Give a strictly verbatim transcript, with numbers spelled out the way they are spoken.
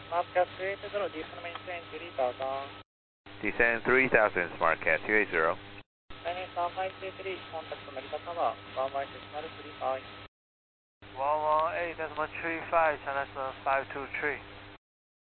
Smartcat three eight zero, descend maintain three thousand. Descend three thousand, Smartcat two eight zero. Chinese one five two three, contact Narita Tower, one one six zero three five. one one eight decimal three five, China five two three.